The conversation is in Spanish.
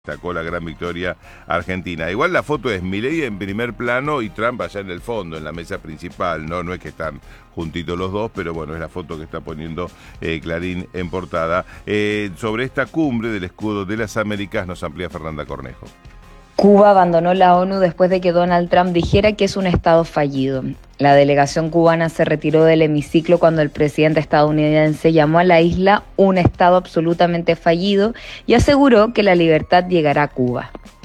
Sacó la gran victoria argentina. Igual la foto es Milei en primer plano y Trump allá en el fondo, en la mesa principal, ¿no? No es que están juntitos los dos, pero bueno, es la foto que está poniendo Clarín en portada. Sobre esta cumbre del escudo de las Américas nos amplía Fernanda Cornejo. Cuba abandonó la ONU después de que Donald Trump dijera que es un estado fallido. La delegación cubana se retiró del hemiciclo cuando el presidente estadounidense llamó a la isla un estado absolutamente fallido y aseguró que la libertad llegará a Cuba.